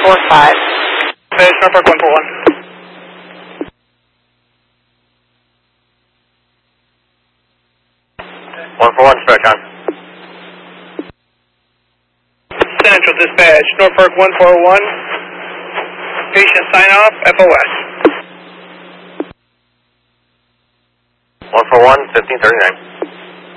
145. Dispatch, Norfolk 141. 141, stretch on. Central Dispatch, Norfolk 141. Patient sign off, FOS. 141, 1539.